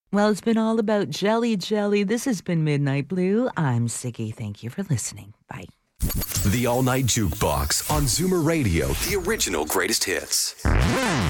Well, it's been all about Jelly Jelly. This has been Midnight Blue. I'm Siggy. Thank you for listening. Bye. The All Night Jukebox on Zoomer Radio, the original greatest hits.